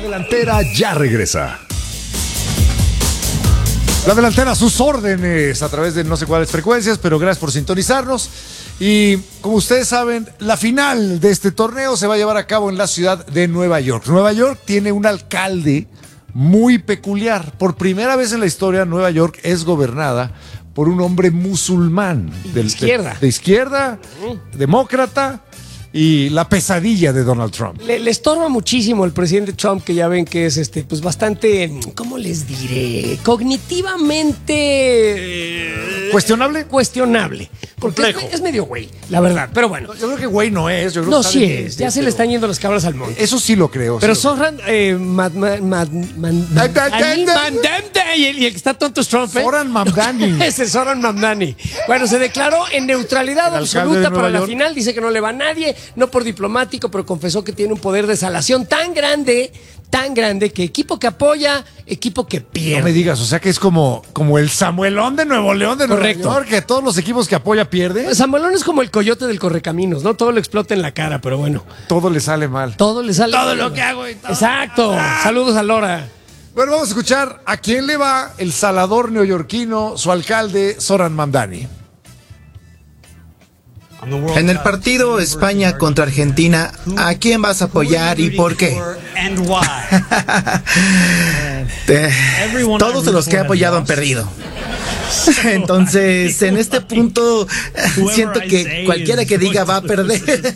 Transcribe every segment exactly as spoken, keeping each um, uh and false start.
delantera ya regresa. La delantera a sus órdenes a través de no sé cuáles frecuencias, pero gracias por sintonizarnos. Y como ustedes saben, la final de este torneo se va a llevar a cabo en la ciudad de Nueva York. Nueva York tiene un alcalde muy peculiar. Por primera vez en la historia, Nueva York es gobernada por un hombre musulmán. De del, izquierda. De, de izquierda, uh. demócrata. Y la pesadilla de Donald Trump. Le, le estorba muchísimo el presidente Trump, que ya ven que es este, pues bastante, ¿cómo les diré? Cognitivamente eh, ¿Cuestionable? Cuestionable. Porque es, es medio güey, la verdad. Pero bueno. Yo creo que güey no es. Yo creo no, que sí de, es. Ya de, se le están yendo las cabras al monte. Eso sí lo creo. Pero sí Zoran eh, Mad, Mad, Mad, Mad, y el que está tonto es Trump. ¿eh? Zoran Mamdani. Ese es Zoran Mamdani. Bueno, se declaró en neutralidad absoluta para la final. Dice que no le va a nadie. No por diplomático, pero confesó que tiene un poder de salación tan grande, tan grande, que equipo que apoya, equipo que pierde. No me digas, o sea que es como, como el Samuelón de Nuevo León de Correcto. Nueva York, que todos los equipos que apoya pierden. Samuelón es como el coyote del correcaminos, ¿no? Todo le explota en la cara, pero bueno. Todo le sale mal. Todo le sale Todo mal. lo que hago y todo. Exacto. Ah. Saludos a Lora. Bueno, vamos a escuchar a quién le va el salador neoyorquino, su alcalde, Zoran Mamdani. En el partido España contra Argentina, ¿a quién vas a apoyar y por qué? Todos de los que he apoyado han perdido. Entonces, en este punto, siento que cualquiera que diga va a perder.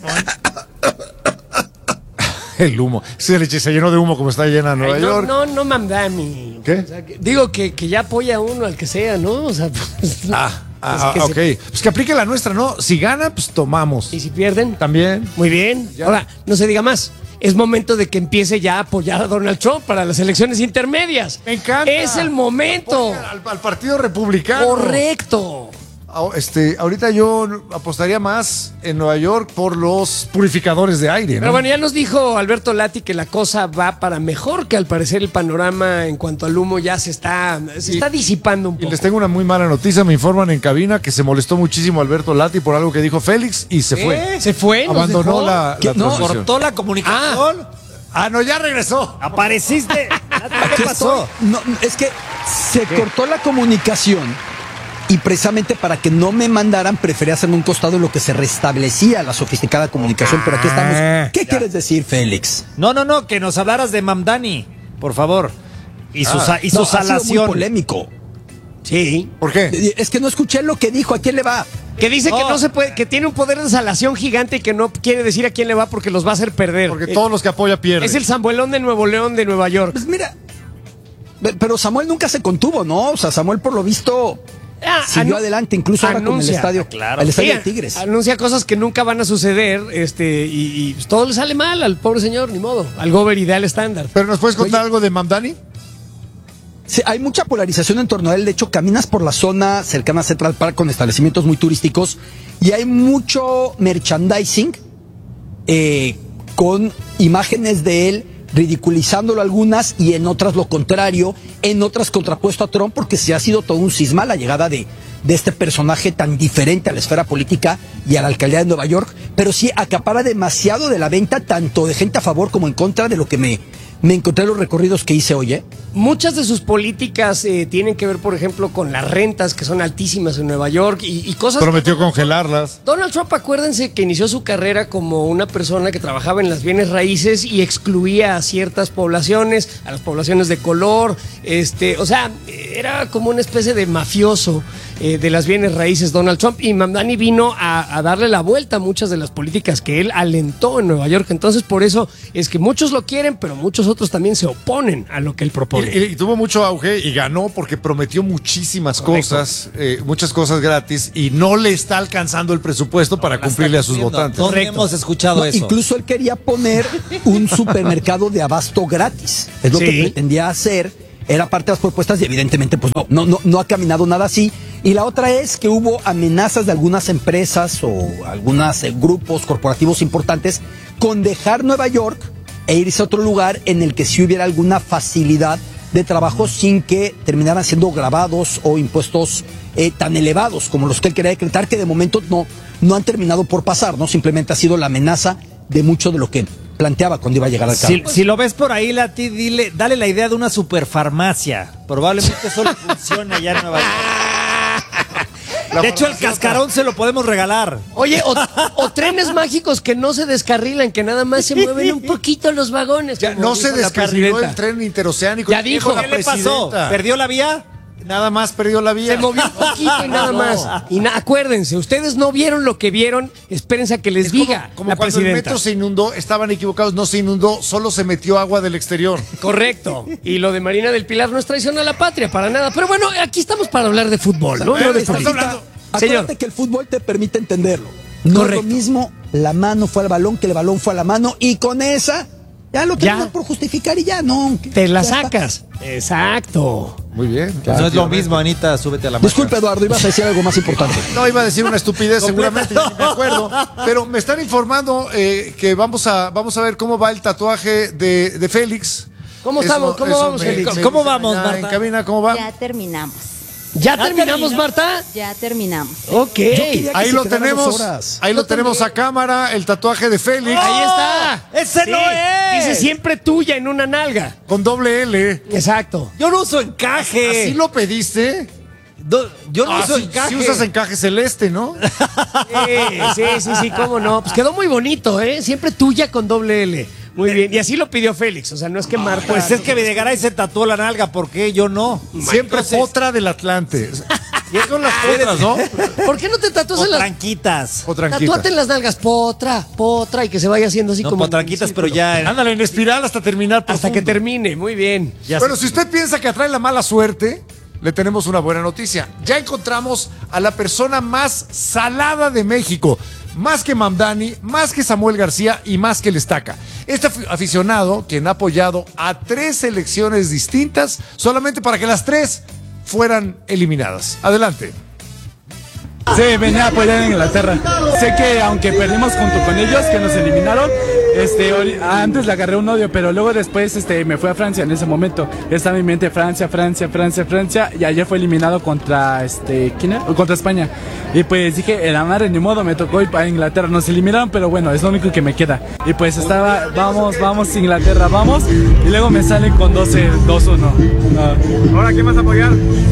El humo. Sí, se, se llenó de humo como está llena Nueva Ay, no, York. No, no, Mamdani. ¿Qué? O sea, que, digo que, que ya apoya a uno al que sea, ¿no? O sea, pues, ah. Ah, ah, ok. Se... Pues que aplique la nuestra, ¿no? Si gana, pues tomamos. ¿Y si pierden? También. Muy bien. Ya. Ahora, no se diga más. Es momento de que empiece ya a apoyar a Donald Trump para las elecciones intermedias. Me encanta. Es el momento. Al, al Partido Republicano. Correcto. Este, ahorita yo apostaría más en Nueva York por los purificadores de aire, ¿no? Pero bueno, ya nos dijo Alberto Lati que la cosa va para mejor, que al parecer el panorama en cuanto al humo ya se está, se y, está disipando un poco. Y les tengo una muy mala noticia, me informan en cabina que se molestó muchísimo Alberto Lati por algo que dijo Félix y se fue. ¿Eh? ¿Se fue? Abandonó la, la No, cortó la comunicación. Ah. Ah, no, ya regresó. Apareciste. ¿Qué pasó? No, es que se ¿Qué? cortó la comunicación. Y precisamente para que no me mandaran, preferí hacerme un costado en lo que se restablecía la sofisticada comunicación. Pero aquí estamos. ¿Qué ya. quieres decir, Félix? No, no, no, que nos hablaras de Mamdani, por favor. Y su, ah, y su no, salación. Ha sido muy polémico. Sí. ¿Por qué? Es que no escuché lo que dijo. ¿A quién le va? Que dice no. que no se puede, que tiene un poder de salación gigante y que no quiere decir a quién le va porque los va a hacer perder. Porque eh, todos los que apoya pierden. Es el Samuelón de Nuevo León de Nueva York. Pues mira, pero Samuel nunca se contuvo, ¿no? O sea, Samuel por lo visto ah, siguió adelante, incluso anuncia, ahora con el estadio, claro. el estadio sí, de Tigres. Anuncia cosas que nunca van a suceder, este, y, y pues, todo le sale mal al pobre señor, ni modo, al gober ideal estándar. ¿Pero nos puedes contar Oye, algo de Mamdani? Sí, hay mucha polarización en torno a él. De hecho, caminas por la zona cercana a Central Park con establecimientos muy turísticos y hay mucho merchandising eh, con imágenes de él, ridiculizándolo algunas y en otras lo contrario, en otras contrapuesto a Trump, porque se ha sido todo un cisma la llegada de, de este personaje tan diferente a la esfera política y a la alcaldía de Nueva York, pero sí acapara demasiado de la venta, tanto de gente a favor como en contra, de lo que me... Me encontré los recorridos que hice hoy, ¿eh? Muchas de sus políticas eh, tienen que ver, por ejemplo, con las rentas que son altísimas en Nueva York y, y cosas... Prometió que... congelarlas. Donald Trump, acuérdense que inició su carrera como una persona que trabajaba en las bienes raíces y excluía a ciertas poblaciones, a las poblaciones de color, este, o sea, era como una especie de mafioso eh, de las bienes raíces Donald Trump, y Mamdani vino a, a darle la vuelta a muchas de las políticas que él alentó en Nueva York. Entonces, por eso es que muchos lo quieren, pero muchos otros también se oponen a lo que él propone. Y, y, y tuvo mucho auge y ganó porque prometió muchísimas Correcto. cosas, eh, muchas cosas gratis, y no le está alcanzando el presupuesto no, para cumplirle a sus votantes. ¿Dónde Correcto. hemos escuchado no, eso? Incluso él quería poner un supermercado de abasto gratis. Es lo sí. que pretendía hacer. Era parte de las propuestas y evidentemente pues no, no, no, no ha caminado nada así. Y la otra es que hubo amenazas de algunas empresas o algunos eh, grupos corporativos importantes con dejar Nueva York e irse a otro lugar en el que sí hubiera alguna facilidad de trabajo sin que terminaran siendo grabados o impuestos eh, tan elevados como los que él quería decretar, que de momento no, no han terminado por pasar, ¿no? Simplemente ha sido la amenaza de mucho de lo que planteaba cuando iba a llegar al cargo. Si, si lo ves por ahí, Lati, dile, dale la idea de una superfarmacia. Probablemente solo funcione allá en Nueva York. De hecho, el cascarón se lo podemos regalar. Oye, o, o trenes mágicos que no se descarrilan, que nada más se mueven un poquito los vagones. Ya, no se descarriló el tren interoceánico. Ya dijo, la ¿qué le pasó? presidenta. ¿Perdió la vía? Nada más perdió la vía. Se movió un poquito y nada No. más. Y na- acuérdense, ustedes no vieron lo que vieron, espérense a que les Es diga como, como la cuando el presidenta. metro se inundó, estaban equivocados, no se inundó, solo se metió agua del exterior. Correcto. Y lo de Marina del Pilar no es traición a la patria, para nada. Pero bueno, aquí estamos para hablar de fútbol, ¿no? No de Estás política. hablando- Señor. Acuérdate que el fútbol te permite entenderlo. No Correcto. es lo mismo la mano fue al balón que el balón fue a la mano y con esa ya lo Ya. terminas por justificar y ya, no. Te la ya está. sacas. Exacto. Muy bien. No es lo mismo, Anita, súbete a la máquina. Disculpe, Eduardo, ibas a decir algo más importante. No, iba a decir una estupidez seguramente, ya ni me acuerdo. Pero me están informando eh, que vamos a, vamos a ver cómo va el tatuaje de, de Félix. ¿Cómo estamos? ¿Cómo vamos, me- Félix? me ¿Cómo dicen vamos, allá Marta? En cabina, ¿cómo va? Ya terminamos. ¿Ya terminamos, Marta? Ya terminamos. Ok. quería- Ahí se lo quedaran tenemos, dos horas. ahí lo Yo tenemos también. a cámara, el tatuaje de Félix Ahí está. ¡Ese no es! Dice siempre tuya en una nalga. con doble L. Exacto. Yo no uso encaje. ¿Así lo pediste? Do- yo no Ah, uso sí, encaje. sí usas encaje celeste, ¿no? Sí, sí, sí, sí, cómo no. Pues quedó muy bonito, ¿eh? Siempre tuya con doble L. Muy bien. Y así lo pidió Félix. O sea, no es que Marta. Pues es que Videgaray se tatuó la nalga, ¿por qué yo no? Siempre Entonces- potra del Atlante. Y son las potras, ¿no? ¿Por qué no te tatúas O en las. tranquitas. O tranquita. Tatúate en las nalgas, potra, potra, y que se vaya haciendo así No, como. po, tranquitas, pero ya. en- Ándale, en espiral hasta terminar. Hasta profundo. que termine. Muy bien. ya Bueno, sé. si usted piensa que atrae la mala suerte, le tenemos una buena noticia. Ya encontramos a la persona más salada de México. Más que Mamdani, más que Samuel García y más que el Estaca. Este afi- aficionado, quien ha apoyado a tres selecciones distintas, solamente para que las tres fueran eliminadas. Adelante. Sí, venía a apoyar en Inglaterra. Sé que aunque perdimos junto con ellos, que nos eliminaron, este, ori- antes le agarré un odio, pero luego después este, me fui a Francia en ese momento. Estaba en mi mente Francia, Francia, Francia, Francia, y ayer fue eliminado contra, este, ¿quién era? Contra España. Y pues dije, el amarre, ni modo, me tocó ir para Inglaterra. Nos eliminaron, pero bueno, es lo único que me queda. Y pues estaba, vamos, vamos Inglaterra, vamos, y luego me salen con doce, dos uno. No. ¿Ahora quién vas a apoyar?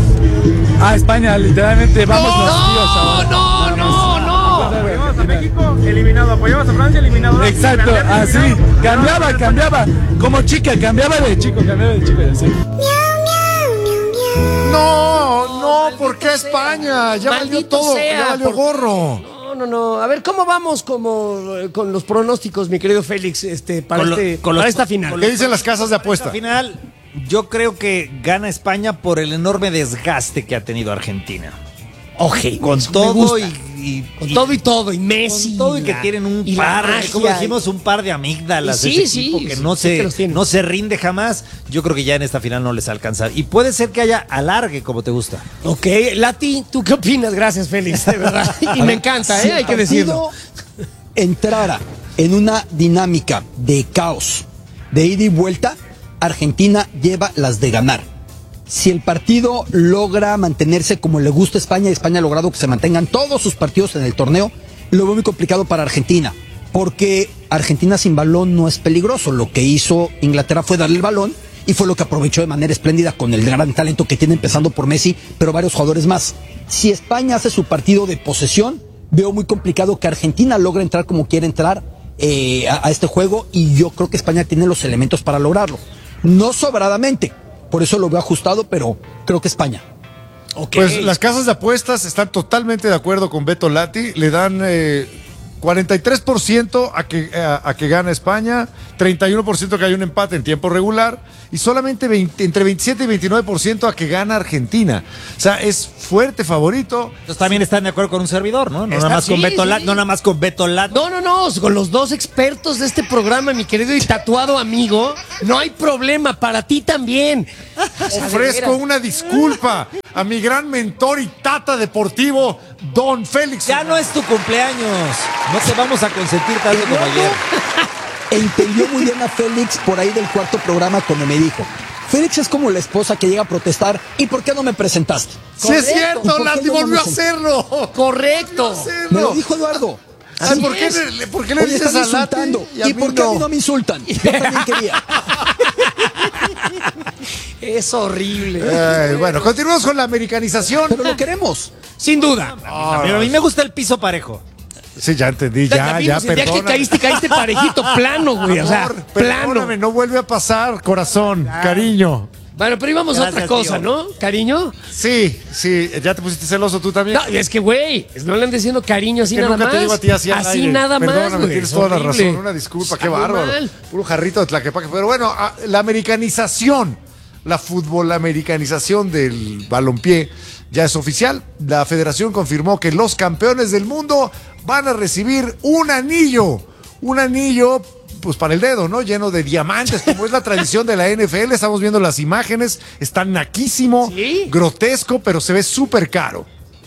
Ah, España, literalmente, vamos los tíos, No, chaval. no, no, no. Apoyamos a México, eliminado. Apoyamos a Francia, eliminado. Exacto, Inglaterra, así, eliminado. cambiaba, cambiaba, como chica, cambiaba de chico, cambiaba de chico, y así. No, no, ¿por qué España? Ya valió Maldito todo, sea, ya valió por- gorro. No, no, no. A ver, ¿cómo vamos como eh, con los pronósticos, mi querido Félix, este, para, Con lo- este, con para los- esta final? ¿Qué dicen las casas de Al apuesta? final, yo creo que gana España por el enorme desgaste que ha tenido Argentina. Oje, Con eso me todo gusta. y, y- Con y- todo y todo, y Messi. con todo y que la- tienen un y la par, magia, como dijimos, un par de amígdalas. Sí, ese equipo sí, que sí, no sí que se, los tiene. no se rinde jamás. Yo creo que ya en esta final no les alcanza. Y puede ser que haya alargue como te gusta. Ok, Lati, ¿tú qué opinas? Gracias, Félix, de verdad. Y me encanta, Si ¿eh? Hay el que decirlo. partido entrara en una dinámica de caos, de ida y vuelta, Argentina lleva las de ganar. Si el partido logra mantenerse como le gusta a España, y España ha logrado que se mantengan todos sus partidos en el torneo, lo veo muy complicado para Argentina, porque Argentina sin balón no es peligroso. Lo que hizo Inglaterra fue darle el balón y fue lo que aprovechó de manera espléndida con el gran talento que tiene, empezando por Messi, pero varios jugadores más. Si España hace su partido de posesión, veo muy complicado que Argentina logre entrar como quiere entrar eh, a, a este juego, y yo creo que España tiene los elementos para lograrlo. No sobradamente, por eso lo veo ajustado, pero creo que España. Ok. Pues las casas de apuestas están totalmente de acuerdo con Beto Lati. Le dan eh, cuarenta y tres por ciento a que, a, a que gana España, treinta y uno por ciento que hay un empate en tiempo regular y solamente veinte, entre veintisiete y veintinueve por ciento a que gana Argentina. O sea, es fuerte favorito. Entonces también están de acuerdo con un servidor, ¿no? No Está- nada más con sí, Beto sí. Lat, no nada más con Beto Lat. No, no, no, con los dos expertos de este programa, mi querido y tatuado amigo, no hay problema, para ti también. Ofrezco una disculpa a mi gran mentor y tata deportivo, don Félix. Ya no es tu cumpleaños. No te vamos a consentir tanto como ayer. Entendió muy bien a Félix por ahí del cuarto programa cuando me dijo: Félix es como la esposa que llega a protestar, ¿y por qué no me presentaste? Sí es ¿Y cierto, por qué Lati no volvió a vamos hacerlo. Correcto. Me lo dijo Eduardo. Ay, ¿por, qué, le- ¿Por qué le Oye, dices están a Lati insultando. y a ¿Y mí por qué a mí no? no me insultan? Yo también quería. Es horrible. Ay, bueno, continuamos con la americanización. Pero lo queremos. Sin duda. Pero a mí me gusta el piso parejo. Sí, ya entendí, ya, vimos, ya, el día que perdóname. caíste, caíste parejito, plano, güey. O sea, Amor, plano. perdóname, no vuelve a pasar, corazón, cariño. Bueno, pero íbamos a otra Gracias, cosa, tío. ¿no? Cariño. Sí, sí, ya te pusiste celoso tú también. No, es que, güey, no le andan diciendo cariño así que nada nunca más. te digo a ti así al Así aire. nada Perdóname, más, güey. tienes Es toda la horrible. razón. Una disculpa, qué Está muy bárbaro. mal. Puro jarrito de Tlaquepaque. Pero bueno, a- la americanización, la fútbol americanización del balompié ya es oficial. La federación confirmó que los campeones del mundo van a recibir un anillo. Un anillo, pues para el dedo, ¿no? Lleno de diamantes, como es la tradición de la N F L. Estamos viendo las imágenes. Está naquísimo, Sí. grotesco, pero se ve súper caro.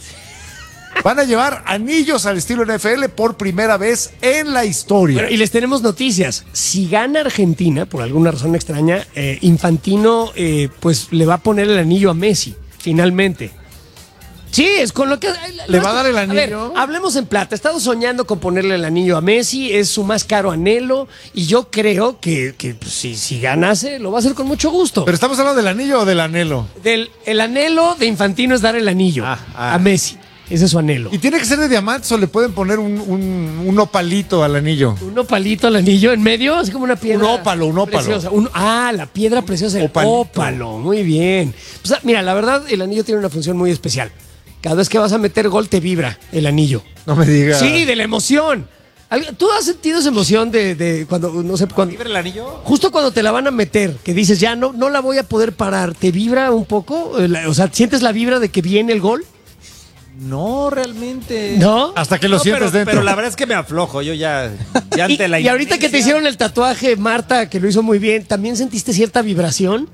Van a llevar anillos al estilo N F L por primera vez en la historia. Bueno, y les tenemos noticias. Si gana Argentina, por alguna razón extraña, eh, Infantino eh, pues le va a poner el anillo a Messi, finalmente. Sí, es con lo que... ¿Le va a dar el ver, anillo? hablemos en plata. He estado soñando con ponerle el anillo a Messi, es su más caro anhelo, y yo creo que, que pues, si, si ganase, lo va a hacer con mucho gusto. ¿Pero estamos hablando del anillo o del anhelo? Del, el anhelo de Infantino es dar el anillo Ah, ah. a Messi. Ese es su anhelo. ¿Y tiene que ser de diamantes o le pueden poner un, un, un opalito al anillo? Un opalito al anillo en medio, así como una piedra. Un ópalo, un ópalo. Preciosa. Un- ah, la piedra preciosa, el Opalito. ópalo. Muy bien. Pues, ah, mira, la verdad, el anillo tiene una función muy especial. Cada vez que vas a meter gol, te vibra el anillo. No me digas. Sí, de la emoción. Al- ¿Tú has sentido esa emoción de, de cuando, no sé, cuando, ¿Libre el anillo? justo cuando te la van a meter, que dices, ya no, no la voy a poder parar, ¿te vibra un poco? Eh, la- O sea, ¿sientes la vibra de que viene el gol? No, realmente. ¿No? Hasta que lo No, sientes pero, dentro. pero la verdad es que me aflojo. Yo ya, ya Y, ante la y ahorita que te inminencia- hicieron el tatuaje, Marta, que lo hizo muy bien, ¿también sentiste cierta vibración?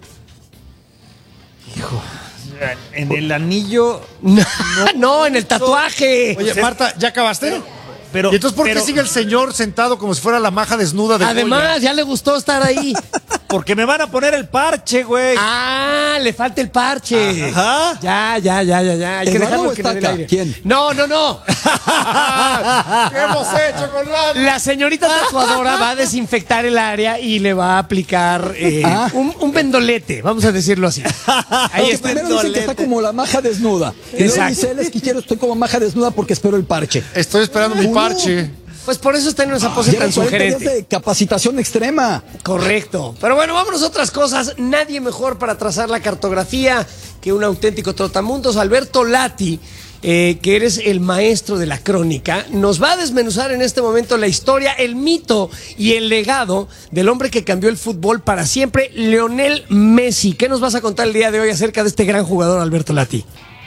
En el anillo. No, no, en el tatuaje. Oye, Marta, ¿ya acabaste? Pero, ¿Y entonces por qué pero- sigue el señor sentado como si fuera la maja desnuda de Además, Goya? ya le gustó estar ahí. Porque me van a poner el parche, güey. Ah, le falta el parche. Ajá. Ya, ya, ya, ya, ya. Hay que ¿Eduardo dejarlo o que le dé el Estaca? aire. ¿Quién? No, no, no. ¿Qué hemos hecho con la... La señorita tatuadora va a desinfectar el área y le va a aplicar eh, Ah. un, un pendolete, vamos a decirlo así. Ahí Porque está. primero dicen que está como la maja desnuda. Y luego Exacto. dice él es que quiero, estoy como maja desnuda porque espero el parche. Estoy esperando mi No. parche. Pues por eso está en esa pose Lleva tan cuarenta días sugerente. de capacitación extrema. Correcto. Pero bueno, vámonos a otras cosas. Nadie mejor para trazar la cartografía que un auténtico trotamundos. Alberto Lati, eh, que eres el maestro de la crónica, nos va a desmenuzar en este momento la historia, el mito y el legado del hombre que cambió el fútbol para siempre, Lionel Messi. ¿Qué nos vas a contar el día de hoy acerca de este gran jugador, Alberto Lati?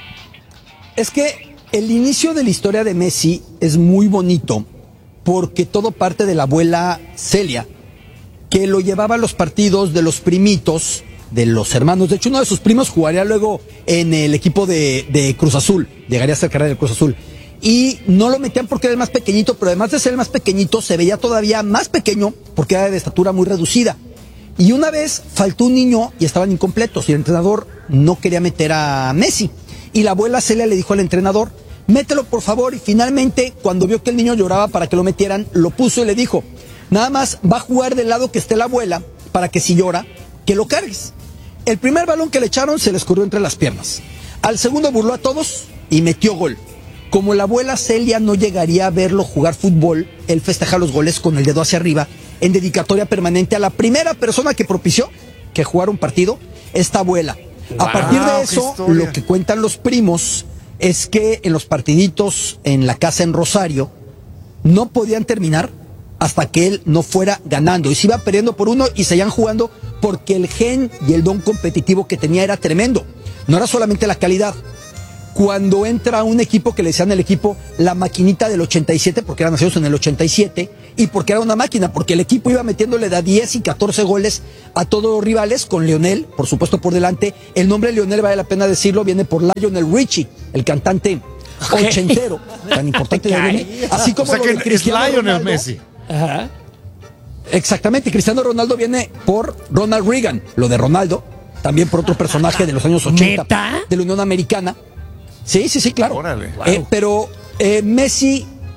Es que el inicio de la historia de Messi es muy bonito porque todo parte de la abuela Celia, que lo llevaba a los partidos de los primitos, de los hermanos. De hecho, uno de sus primos jugaría luego en el equipo de, de Cruz Azul, llegaría a ser carrera del Cruz Azul. Y no lo metían porque era el más pequeñito, pero además de ser el más pequeñito, se veía todavía más pequeño porque era de estatura muy reducida. Y una vez faltó un niño y estaban incompletos y el entrenador no quería meter a Messi. Y la abuela Celia le dijo al entrenador, mételo por favor, y finalmente cuando vio que el niño lloraba para que lo metieran, lo puso y le dijo, nada más va a jugar del lado que esté la abuela para que si llora, que lo cargues. El primer balón que le echaron se le escurrió entre las piernas. Al segundo burló a todos y metió gol. Como la abuela Celia no llegaría a verlo jugar fútbol, él festeja los goles con el dedo hacia arriba en dedicatoria permanente a la primera persona que propició que jugara un partido, esta abuela. Wow, A partir de qué eso, historia. lo que cuentan los primos es que en los partiditos en la casa en Rosario no podían terminar hasta que él no fuera ganando y se iba perdiendo por uno y seguían jugando porque el gen y el don competitivo que tenía era tremendo. No era solamente la calidad. Cuando entra un equipo que le decían el equipo la maquinita del ochenta y siete, porque eran nacidos en el ochenta y siete, y porque era una máquina, porque el equipo iba metiéndole de diez y catorce goles a todos los rivales, con Lionel, por supuesto, por delante. El nombre de Lionel, vale la pena decirlo, viene por Lionel Richie, el cantante Ok. ochentero, tan importante de Caray. Lionel. Así O como sea lo que de es Cristiano Lionel Ronaldo. Messi. Ajá. Exactamente, Cristiano Ronaldo viene por Ronald Reagan, lo de Ronaldo, también por otro personaje de los años ochenta, ¿Neta? de la Unión Americana. Sí, sí, sí, claro. Órale. Eh, pero eh, Messi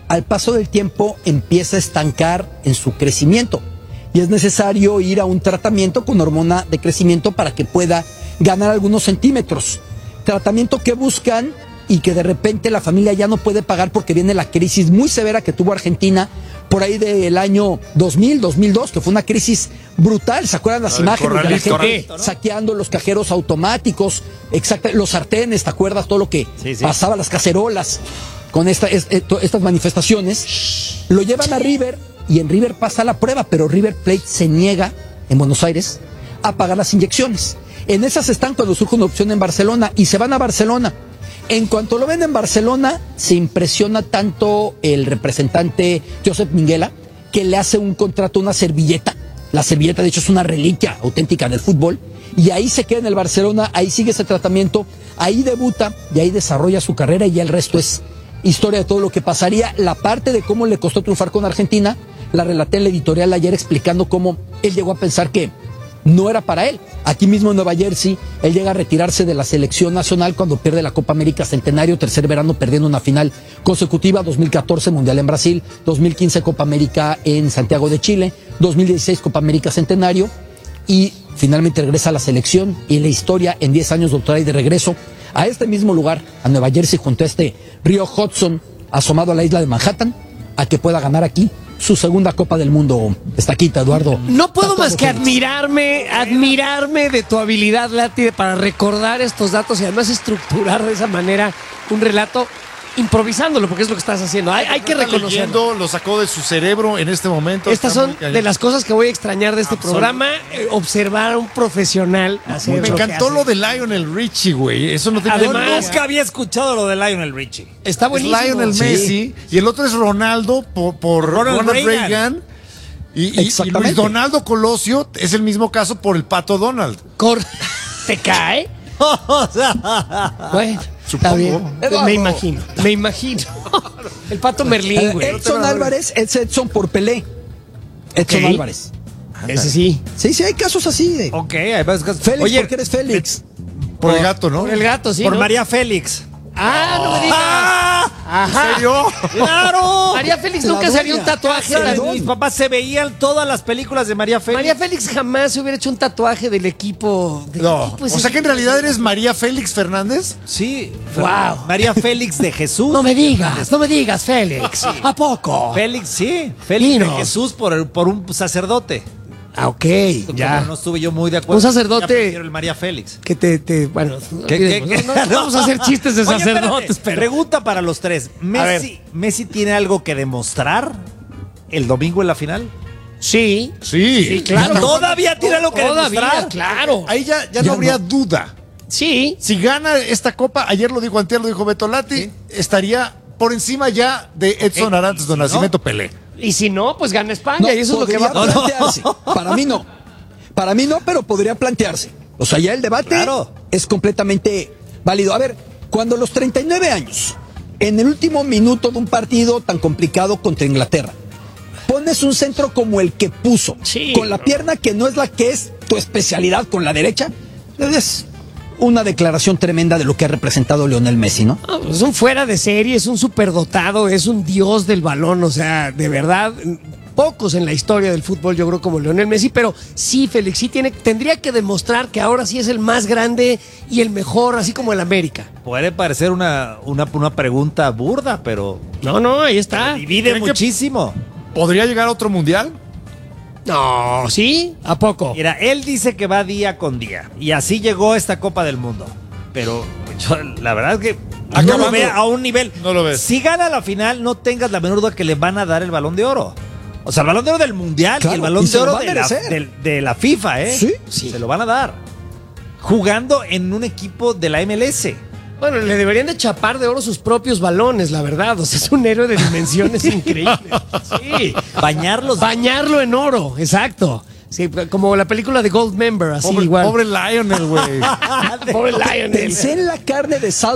al paso del tiempo empieza a estancar en su crecimiento y es necesario ir a un tratamiento con hormona de crecimiento para que pueda ganar algunos centímetros. Tratamiento que buscan y que de repente la familia ya no puede pagar porque viene la crisis muy severa que tuvo Argentina por ahí del año dos mil, dos mil dos, que fue una crisis brutal. ¿Se acuerdan las El imágenes de la gente corralito, ¿no? saqueando los cajeros automáticos, exacto, los sartenes, ¿te acuerdas? Todo lo que Sí, sí. pasaba, las cacerolas, con esta, es- esto- estas manifestaciones. Lo llevan a River y en River pasa la prueba, pero River Plate se niega en Buenos Aires a pagar las inyecciones. En esas están cuando surge una opción en Barcelona y se van a Barcelona. En cuanto lo ven en Barcelona, se impresiona tanto el representante Josep Minguela que le hace un contrato, una servilleta. La servilleta, de hecho, es una reliquia auténtica del fútbol. Y ahí se queda en el Barcelona, ahí sigue ese tratamiento, ahí debuta y ahí desarrolla su carrera y ya el resto es historia de todo lo que pasaría. La parte de cómo le costó triunfar con Argentina, la relaté en la editorial ayer explicando cómo él llegó a pensar que no era para él. Aquí mismo en Nueva Jersey, él llega a retirarse de la selección nacional cuando pierde la Copa América Centenario, tercer verano perdiendo una final consecutiva, dos mil catorce Mundial en Brasil, dos mil quince Copa América en Santiago de Chile, dos mil dieciséis Copa América Centenario y finalmente regresa a la selección y la historia en diez años lo trae de regreso a este mismo lugar, a Nueva Jersey, junto a este río Hudson asomado a la isla de Manhattan, a que pueda ganar aquí su segunda Copa del Mundo. Estaquita, Eduardo. No puedo Tatuaje más que Félix. admirarme, admirarme de tu habilidad, Lati, para recordar estos datos y además estructurar de esa manera un relato improvisándolo, porque es lo que estás haciendo. Hay, hay que Está reconocerlo. leyendo, lo sacó de su cerebro en este momento. Estas Está son muy cañón. de las cosas que voy a extrañar de este Absoluto. programa, eh, observar a un profesional hacer Me lo que encantó hace. lo de Lionel Richie, güey. Eso no tenía Además, idea. Nunca había escuchado lo de Lionel Richie. Está Es buenísimo. Lionel Sí. Messi y el otro es Ronaldo por, por Ronald Ronald, Reagan. Reagan. Y, y- y Exactamente. Luis Donaldo Colosio es el mismo caso por el Pato Donald. Cor- ¿Te cae? O sea, Bueno, está Supongo. bien. Eduardo. Me imagino, me imagino. El pato Merlín, Eh, güey. Edson Álvarez es Edson por Pelé. Edson Ok. Álvarez. Ese sí. Sí, sí, hay casos así. De... ok, hay varios casos. Félix, Oye, ¿por qué eres Félix? Por el gato, ¿no? Por el gato, sí. por ¿no? María Félix. Ah, no me digas. ¡Ah! Ajá. ¿En serio? ¡Claro! María Félix La nunca se haría un doña. tatuaje. La tan- doña. Mis papás se veían todas las películas de María Félix. María Félix jamás se hubiera hecho un tatuaje del equipo. del No. equipo ese O sea que en equipo. realidad eres María Félix Fernández. Sí. Wow. María Félix de Jesús. No me digas, no me digas, Félix. ¿A poco? Félix, sí. Félix Dinos. de Jesús por, el- por un sacerdote. Ah, ok, Pero ya. no estuve yo muy de acuerdo. Un sacerdote- Ya prefiero el María Félix. Que te, te bueno, ¿Qué- qué- olvidemos, qué? no, no, no vamos a hacer chistes de Oye, sacerdotes, espérate, pero. Pregunta para los tres. ¿Messi, ¿Messi tiene algo que demostrar el domingo en la final? Sí, Sí. sí, claro. ¿Todavía tiene algo que Todavía, demostrar? claro. Ahí ya, ya, Ya no habría no. duda. Sí. Si gana esta copa, ayer lo dijo Antier, lo dijo Beto Lati, estaría por encima ya de Edson Eh, Arantes ¿y do si no? Nascimento Pelé. Y si no, pues gana España No, y eso es lo que va podría a pasar. plantearse. Para mí no. Para mí no, pero podría plantearse. O sea, ya el debate Claro. es completamente válido. A ver, cuando a los treinta y nueve años, en el último minuto de un partido tan complicado contra Inglaterra, pones un centro como el que puso, Sí. con la pierna que no es la que es tu especialidad, con la derecha, es una declaración tremenda de lo que ha representado Lionel Messi, ¿no? No, es un fuera de serie, es un superdotado, es un dios del balón, o sea, de verdad, pocos en la historia del fútbol, yo creo, como Lionel Messi, pero sí, Félix, sí tiene, tendría que demostrar que ahora sí es el más grande y el mejor, así como el América. Puede parecer una, una, una pregunta burda, pero No, no, ahí está. divide ¿Creen que- muchísimo. ¿Podría llegar a otro mundial? No, ¿sí? ¿A poco? Mira, él dice que va día con día y así llegó a esta Copa del Mundo. Pero yo, la verdad es que no Acabando. lo ve a un nivel. No lo ves. Si gana la final, no tengas la menor duda que le van a dar el Balón de Oro. O sea, el Balón de Oro del Mundial Claro, y el Balón y de se lo Oro va a de la, merecer. del- de la FIFA, ¿eh? Sí. Sí. Se lo van a dar. Jugando en un equipo de la M L S. Bueno, le deberían de chapar de oro sus propios balones, la verdad. O sea, es un héroe de dimensiones increíbles. Sí. Bañarlos. Bañarlo en oro, exacto. Sí, como la película de Goldmember, así Pobre, igual. pobre Lionel, güey. Pobre Lionel. Pensé en la carne de sal